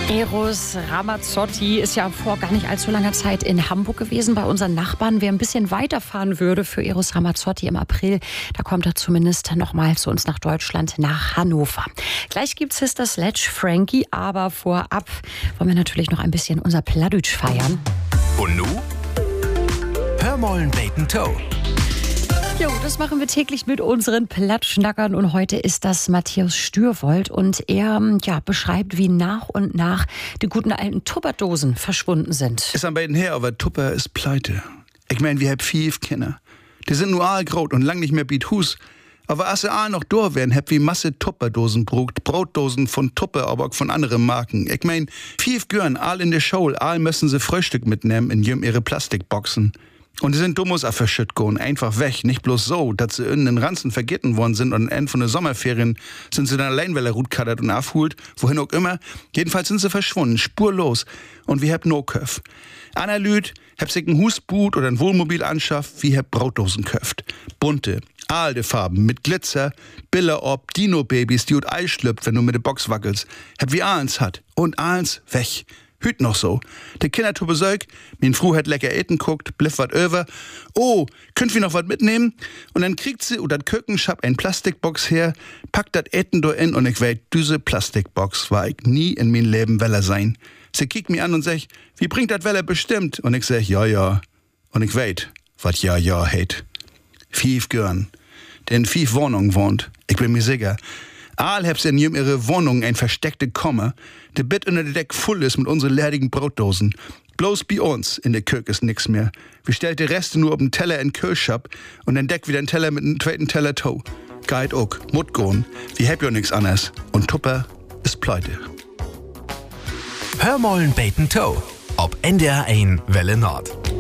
Eros Ramazzotti ist ja vor gar nicht allzu langer Zeit in Hamburg gewesen bei unseren Nachbarn. Wer ein bisschen weiterfahren würde für Eros Ramazzotti im April, da kommt er zumindest noch mal zu uns nach Deutschland, nach Hannover. Gleich gibt's Sister Sledge, Frankie, aber vorab wollen wir natürlich noch ein bisschen unser Plattdeutsch feiern. Und nu? Hör mollen Bacon Toe. Jo, das machen wir täglich mit unseren Plattschnackern und heute ist das Matthäus Stürwold und er beschreibt, wie nach und nach die guten alten Tupperdosen verschwunden sind. Ist am beiden her, aber Tupper ist pleite. Ich mein, wir hab 5 Kinder. Die sind nur aalgraut und lang nicht mehr biet Hus. Aber als sie noch da wären, hab wie Masse Tupperdosen brugt, Brotdosen von Tupper, aber auch von anderen Marken. Ich mein, 5 Gören, all in der Show, all müssen sie Frühstück mitnehmen in ihre Plastikboxen. Und die sind dummus verschütt gehen, einfach weg. Nicht bloß so, dass sie in den Ranzen vergessen worden sind und am Ende von den Sommerferien sind sie dann allein, weil er Rut kaddert und abholt, wohin auch immer. Jedenfalls sind sie verschwunden, spurlos. Und wir hab no Köf. Anna Lüd, hab sich ein Husboot oder ein Wohnmobil anschafft, wie hab Brotdosen köft. Bunte, alte Farben, mit Glitzer, Bille ob, Dino-Babys, die ut Ei schlüpft, wenn du mit der Box wackelst. Hab wie Ahlens hat. Und Ahlens weg. Hüt noch so. Der Kinder tu Besuch, min Fru hat lecker eten guckt, bliff wat över. Oh, könnt wir noch wat mitnehmen? Und dann kriegt sie oder Kökenschab ein Plastikbox her, packt dat Eten do in und ich weet, diese Plastikbox war ich nie in mein Leben Weller sein. Sie kickt mich an und sagt, wie bringt dat Weller bestimmt? Und ich sag, ja. Und ich weet, wat ja heit. 5 Görn, der in 5 Wohnungen wohnt. Ich bin mir sicher. Aal hab's in ihre Wohnung ein versteckte Komme, der Bett unter der Deck voll ist mit unseren leerigen Brotdosen. Bloß bei uns in der Kök ist nix mehr. Wir stellt die Reste nur auf den Teller in Kühlschab und dann deckt wieder ein Teller mit einem zweiten Teller Tau. Geht auch, mut gehen. Wir hab ja nix anderes. Und Tupper ist pleite. Hör mollen Bacon Toe. Ob NDR 1 Welle Nord.